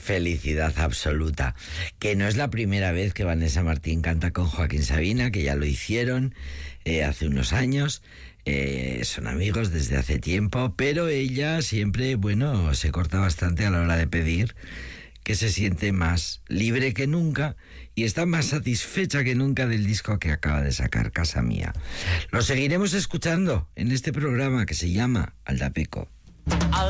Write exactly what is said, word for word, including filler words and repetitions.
Felicidad absoluta. Que no es la primera vez que Vanessa Martín canta con Joaquín Sabina, que ya lo hicieron eh, hace unos años. Eh, son amigos desde hace tiempo, pero ella siempre, bueno, se corta bastante a la hora de pedir, que se siente más libre que nunca y está más satisfecha que nunca del disco que acaba de sacar, Casa Mía. Lo seguiremos escuchando en este programa que se llama Aldapeco.